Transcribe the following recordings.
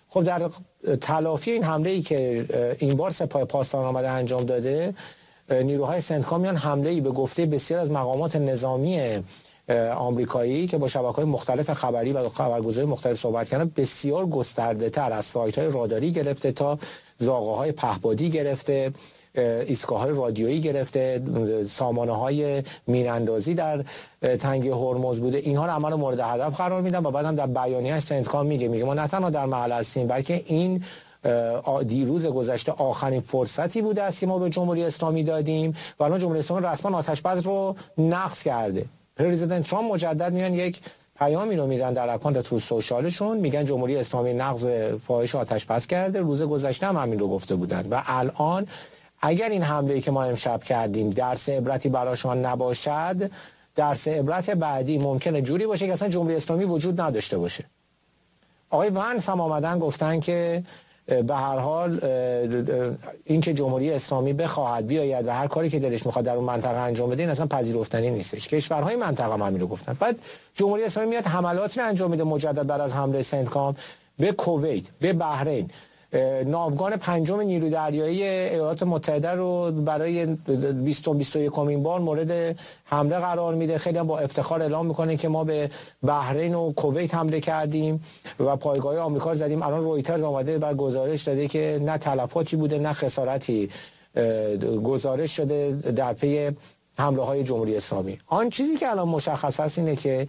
خب در تلافی این حمله‌ای که این بار سپاه پاسداران آمده انجام داده، نیروهای سنتکام میان حمله‌ای به گفته بسیار از مقامات نظامی آمریکایی که با شبکه‌های مختلف خبری و خبرگزاری مختلف صحبت کردن، بسیار گسترده‌تر از سایت‌های راداری گرفته تا زاغه‌های پهپادی گرفته، ایستگاه‌های رادیویی گرفته، سامانه‌های میراندازی در تنگه هرمز بوده. اینها رو عمل مورد هدف قرار میدن و بعدم در بیانیه‌اش سنتکام میگه ما نه تنها در محل هستیم، بلکه این دیروز گذشته آخرین فرصتی بوده است که ما به جمهوری اسلامی دادیم و الان جمهوری اسلامی رسما آتش بس رو نقض کرده. پرزیدنت ترامپ مجدد میان یک پیامی رو میدن در اکانت ترو سوشالشون، میگن جمهوری اسلامی نقض فاحش آتش بس کرده. روز گذشته هم همین رو گفته بودن و الان اگر این حمله‌ای که ما امشب کردیم درس عبرتی براشان نباشد، درس عبرت بعدی ممکنه جوری باشه که اصلا جمهوری اسلامی وجود نداشته باشه. آقای ونس هم آمدن گفتن که به هر حال این که جمهوری اسلامی بخواهد بیاید و هر کاری که دلش میخواد در اون منطقه انجام بده، این اصلا پذیرفتنی نیستش. کشورهای منطقه هم همین رو گفتن. بعد جمهوری اسلامی میاد حملاتی رو انجام میده مجدد بعد از حمله سنتکام به کویت، به بحرین. ناوگان پنجم نیروی دریایی ایالات متحده رو برای 21مین بار مورد حمله قرار میده. خیلی هم با افتخار اعلام میکنه که ما به بحرین و کویت حمله کردیم و پایگاه آمریکا رو زدیم. الان رویترز اومده و گزارش داده که نه تلفاتی بوده نه خسارتی گزارش شده در پی حمله های جمهوری اسلامی. آن چیزی که الان مشخص است اینه که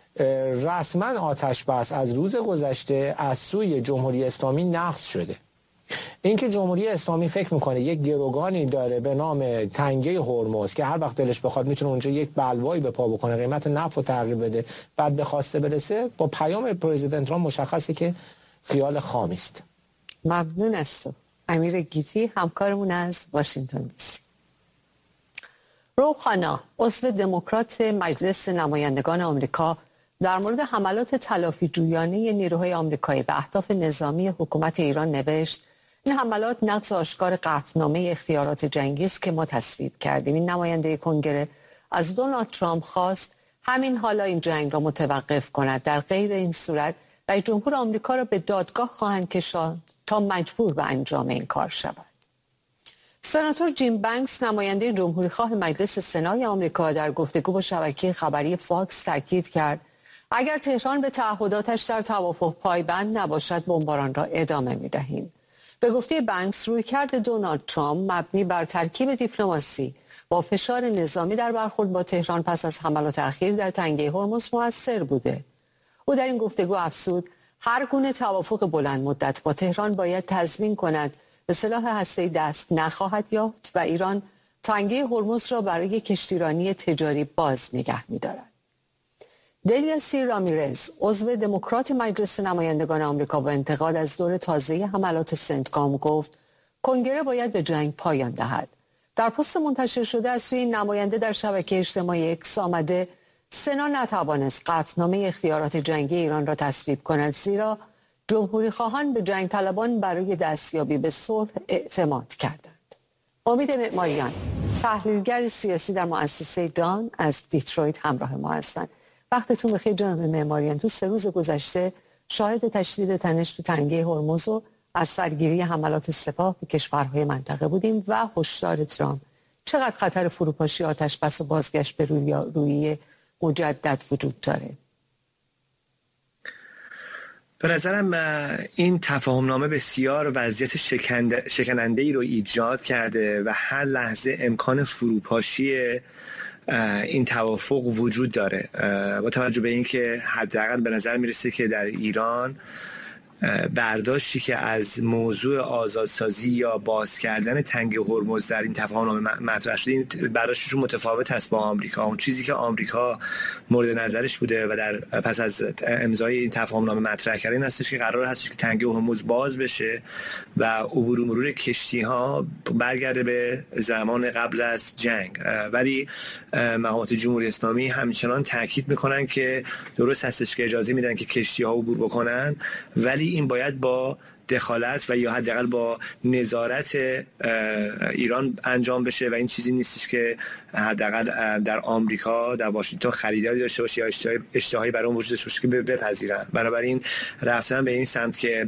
رسما آتش بس از روز گذشته از سوی جمهوری اسلامی نقض شده. اینکه جمهوری اسلامی فکر میکنه یک گروگانی داره به نام تنگه هرمز که هر وقت دلش بخواد میتونه اونجا یک بلوایی به پا بکنه، قیمت نفت رو تغییر بده، بعد به خواسته برسه، با پیام پرزیدنت ترامپ مشخصه که خیال خامی است. ممنون است. امیر گیتی همکارمون از واشنگتن دی سی. رو خانا، عضو دموکرات مجلس نمایندگان آمریکا، در مورد حملات تلافی جویانه نیروهای آمریکایی به اهداف نظامی حکومت ایران نوشت: این حملات نقض آشکار قطعنامه اختیارات جنگی است که ما تصویب کردیم. این نماینده کنگره از دونالد ترامپ خواست همین حالا این جنگ را متوقف کند. در غیر این صورت رئیس جمهور آمریکا را به دادگاه خواهند کشاند تا مجبور به انجام این کار شود. سناتور جیم بانکس، نماینده جمهوریخواه مجلس سنای آمریکا، در گفتگو با شبکه خبری فاکس تاکید کرد اگر تهران به تعهداتش در توافق پایبند نباشد بمباران را ادامه می‌دهیم. به گفته بانکس، رویکرد دونالد ترامپ مبنی بر ترکیب دیپلماسی با فشار نظامی در برخورد با تهران پس از حملات اخیر در تنگه هرمز موثر بوده. او در این گفتگو افزود هر گونه توافق بلند مدت با تهران باید تضمین کند به سلاح هسته‌ای دست نخواهد یافت و ایران تنگه هرمز را برای کشتیرانی تجاری باز نگه می‌دارد. دلیا سی رامیرز، عضو دموکرات مجلس نمایندگان آمریکا، با انتقاد از دور تازه حملات سنتکام گفت کنگره باید به جنگ پایان دهد. در پست منتشر شده از سوی این نماینده در شبکه اجتماعی اکس آمده سنا نتوانست قطعنامه اختیارات جنگی ایران را تصویب کند، زیرا جمهوری خواهان به جنگ طلبان برای دستیابی به صلح اعتماد کردند. امید معماریان، تحلیلگر سیاسی در مؤسسه دان از دیترویت همراه ما هستند. وقتتون بخیر جناب معماریان. تو 3 روز گذشته شاهد تشدید تنش تو تنگه هرمز و از سرگیری حملات سپاه به کشورهای منطقه بودیم و هشدار ترامپ. چقدر خطر فروپاشی آتش بس و بازگشت به رویه مجدد وجود داره؟ به نظرم این تفاهمنامه بسیار وضعیت شکننده‌ای رو ایجاد کرده و هر لحظه امکان فروپاشی این توافق وجود داره، با توجه به اینکه حداقل به نظر میرسه که در ایران برداشتی که از موضوع آزادسازی یا باز کردن تنگه هرمز در این تفاهمنامه مطرح شده، این برداشتشون متفاوت است با آمریکا. اون چیزی که آمریکا مورد نظرش بوده و در پس از امضای این تفاهمنامه مطرح کردن این هستش که قرار هستش که تنگه هرمز باز بشه و عبور و مرور کشتی‌ها برگرده به زمان قبل از جنگ. ولی مقامات جمهوری اسلامی همچنان تاکید میکنن که درست هستش که اجازه میدن که کشتی‌ها عبور بکنن، ولی این باید با دخالت و یا حداقل با نظارت ایران انجام بشه و این چیزی نیستش که حداقل در آمریکا در واشنگتن خریداری داشته باشه یا اشتهایی برای اون وجود داشته باشه که بپذیرن. بنابراین رفتن به این سمت که